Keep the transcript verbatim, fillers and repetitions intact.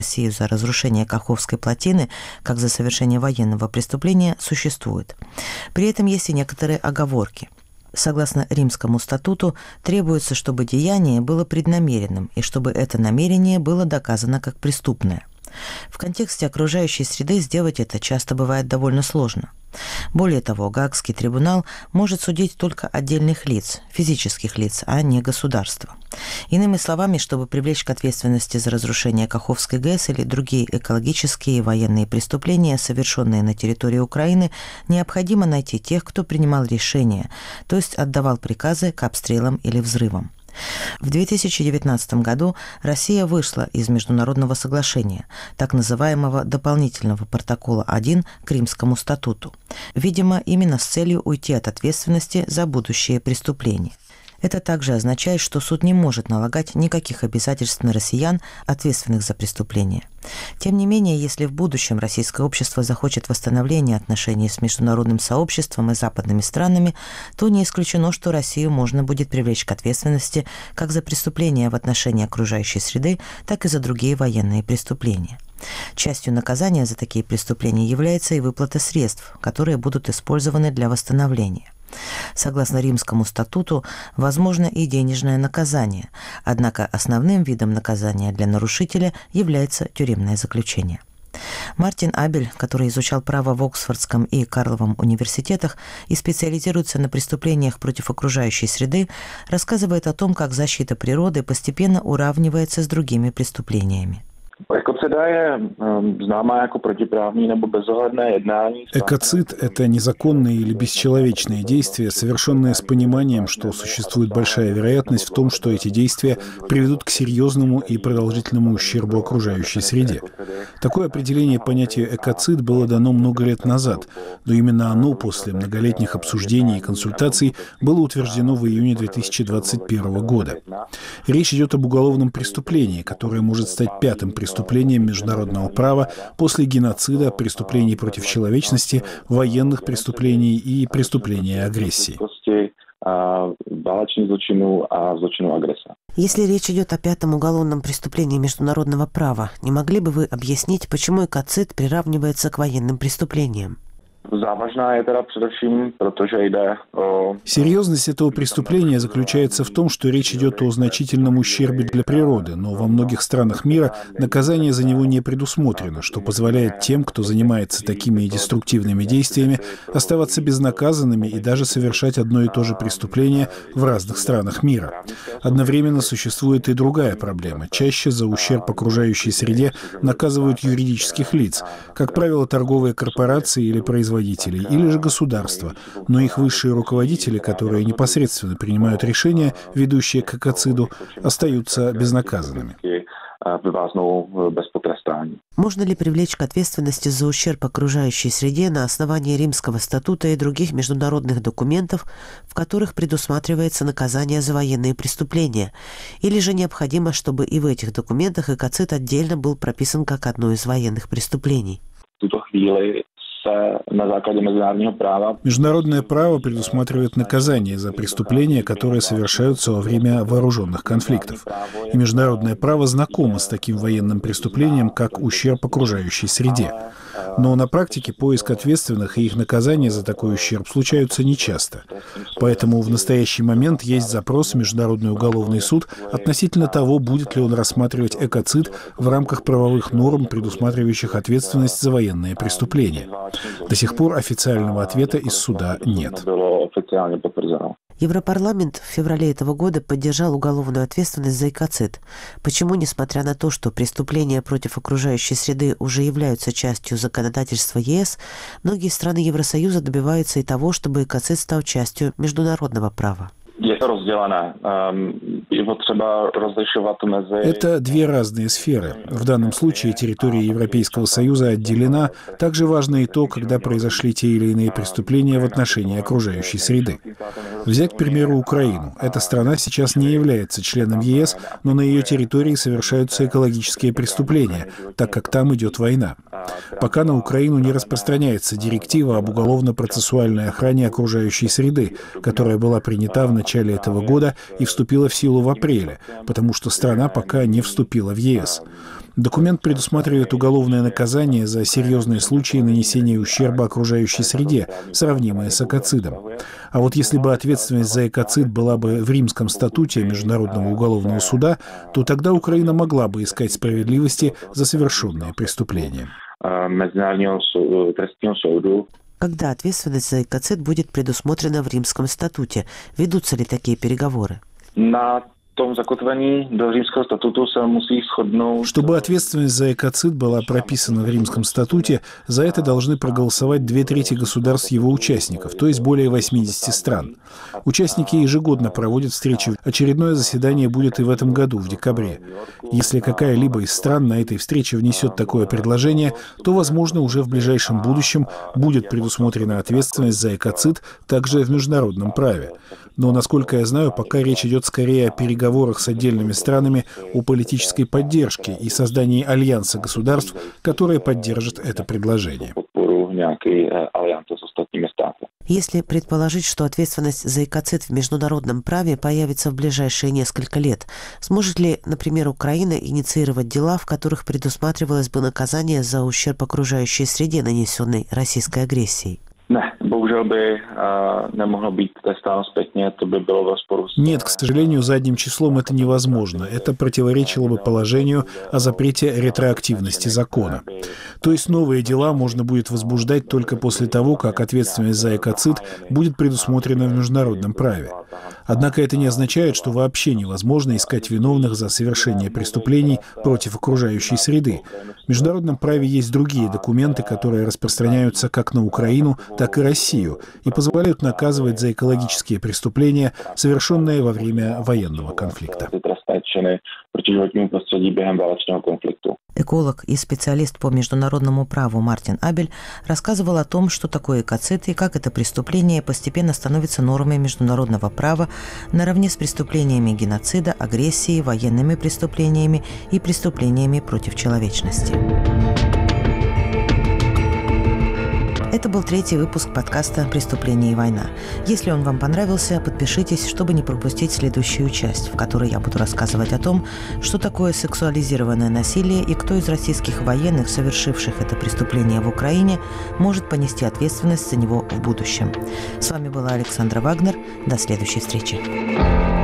Россию за разрушение Каховской плотины, как за совершение военного преступления, существует. При этом есть и некоторые оговорки. Согласно Римскому статуту, требуется, чтобы деяние было преднамеренным и чтобы это намерение было доказано как преступное. В контексте окружающей среды сделать это часто бывает довольно сложно. Более того, Гаагский трибунал может судить только отдельных лиц, физических лиц, а не государства. Иными словами, чтобы привлечь к ответственности за разрушение Каховской ГЭС или другие экологические и военные преступления, совершенные на территории Украины, необходимо найти тех, кто принимал решения, то есть отдавал приказы к обстрелам или взрывам. В две тысячи девятнадцатом году Россия вышла из международного соглашения, так называемого дополнительного протокола один к Римскому статуту, видимо, именно с целью уйти от ответственности за будущие преступления. Это также означает, что суд не может налагать никаких обязательств на россиян, ответственных за преступления. Тем не менее, если в будущем российское общество захочет восстановления отношений с международным сообществом и западными странами, то не исключено, что Россию можно будет привлечь к ответственности как за преступления в отношении окружающей среды, так и за другие военные преступления. Частью наказания за такие преступления является и выплата средств, которые будут использованы для восстановления. Согласно Римскому статуту, возможно и денежное наказание, однако основным видом наказания для нарушителя является тюремное заключение. Мартин Абель, который изучал право в Оксфордском и Карловом университетах и специализируется на преступлениях против окружающей среды, рассказывает о том, как защита природы постепенно уравнивается с другими преступлениями. Экоцид – это незаконное или бесчеловечное действие, совершенное с пониманием, что существует большая вероятность в том, что эти действия приведут к серьезному и продолжительному ущербу окружающей среде. Такое определение понятия экоцид было дано много лет назад, но именно оно после многолетних обсуждений и консультаций было утверждено в июне две тысячи двадцать первого года. Речь идет об уголовном преступлении, которое может стать пятым преступлением преступлениям международного права после геноцида, преступлений против человечности, военных преступлений и преступления агрессии. Если речь идет о пятом уголовном преступлении международного права, не могли бы вы объяснить, почему экоцид приравнивается к военным преступлениям? Серьезность этого преступления заключается в том, что речь идет о значительном ущербе для природы, но во многих странах мира наказание за него не предусмотрено, что позволяет тем, кто занимается такими деструктивными действиями, оставаться безнаказанными и даже совершать одно и то же преступление в разных странах мира. Одновременно существует и другая проблема. Чаще за ущерб окружающей среде наказывают юридических лиц, как правило, торговые корпорации или производители, или же государства, но их высшие руководители, которые непосредственно принимают решения, ведущие к экоциду, остаются безнаказанными. Можно ли привлечь к ответственности за ущерб окружающей среде на основании Римского статута и других международных документов, в которых предусматривается наказание за военные преступления? Или же необходимо, чтобы и в этих документах экоцид отдельно был прописан как одно из военных преступлений? Международное право предусматривает наказание за преступления, которые совершаются во время вооруженных конфликтов. И международное право знакомо с таким военным преступлением, как ущерб окружающей среде. Но на практике поиск ответственных и их наказание за такой ущерб случаются нечасто. Поэтому в настоящий момент есть запрос в Международный уголовный суд относительно того, будет ли он рассматривать экоцид в рамках правовых норм, предусматривающих ответственность за военные преступления. До сих пор официального ответа из суда нет. Европарламент в феврале этого года поддержал уголовную ответственность за экоцид. Почему, несмотря на то, что преступления против окружающей среды уже являются частью законодательства ЕС, многие страны Евросоюза добиваются и того, чтобы экоцид стал частью международного права? Это две разные сферы. В данном случае территория Европейского Союза отделена. Также важно и то, когда произошли те или иные преступления в отношении окружающей среды. Взять, к примеру, Украину. Эта страна сейчас не является членом ЕС, но на ее территории совершаются экологические преступления, так как там идет война. Пока на Украину не распространяется директива об уголовно-процессуальной охране окружающей среды, которая была принята в начале этого года и вступила в силу в апреле, потому что страна пока не вступила в ЕС. Документ предусматривает уголовное наказание за серьезные случаи нанесения ущерба окружающей среде, сравнимое с экоцидом. А вот если бы ответственность за экоцид была бы в Римском статуте Международного уголовного суда, то тогда Украина могла бы искать справедливости за совершенные преступления. Когда ответственность за экоцид будет предусмотрена в Римском статуте, ведутся ли такие переговоры? Чтобы ответственность за экоцид была прописана в Римском статуте, за это должны проголосовать две трети государств его участников, то есть более восьмидесяти стран. Участники ежегодно проводят встречи. Очередное заседание будет и в этом году, в декабре. Если какая-либо из стран на этой встрече внесет такое предложение, то, возможно, уже в ближайшем будущем будет предусмотрена ответственность за экоцид также в международном праве. Но, насколько я знаю, пока речь идет скорее о переговорах с отдельными странами, о политической поддержке и создании альянса государств, которые поддержат это предложение. Если предположить, что ответственность за экоцид в международном праве появится в ближайшие несколько лет, сможет ли, например, Украина инициировать дела, в которых предусматривалось бы наказание за ущерб окружающей среде, нанесенный российской агрессией? Нет, к сожалению, задним числом это невозможно. Это противоречило бы положению о запрете ретроактивности закона. То есть новые дела можно будет возбуждать только после того, как ответственность за экоцид будет предусмотрена в международном праве. Однако это не означает, что вообще невозможно искать виновных за совершение преступлений против окружающей среды. В международном праве есть другие документы, которые распространяются как на Украину, так и Россию, и позволяют наказывать за экологические преступления, совершенные во время военного конфликта. Эколог и специалист по международному праву Мартин Абель рассказывал о том, что такое экоцид и как это преступление постепенно становится нормой международного права наравне с преступлениями геноцида, агрессии, военными преступлениями и преступлениями против человечности. Это был третий выпуск подкаста «Преступление и война». Если он вам понравился, подпишитесь, чтобы не пропустить следующую часть, в которой я буду рассказывать о том, что такое сексуализированное насилие и кто из российских военных, совершивших это преступление в Украине, может понести ответственность за него в будущем. С вами была Александра Вагнер. До следующей встречи.